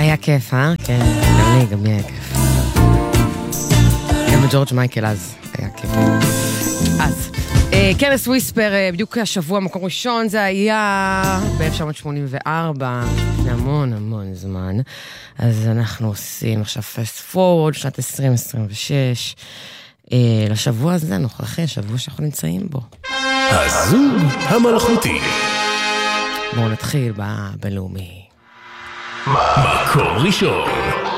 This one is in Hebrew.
היה כיף, כן, גם לי היה כיף. גם ג'ורג' מייקל אז היה כיף. אז, כנס וויספר, בדיוק השבוע, מקום ראשון, זה היה ב-1984, לפני המון זמן. אז אנחנו עושים עכשיו פסט פורוורד, שנת 2026. לשבוע הזה, נוכחי, שבוע שאנחנו נמצאים בו. הזוג המלאכותי. בואו נתחיל בבינלאומי. מקום ראשון.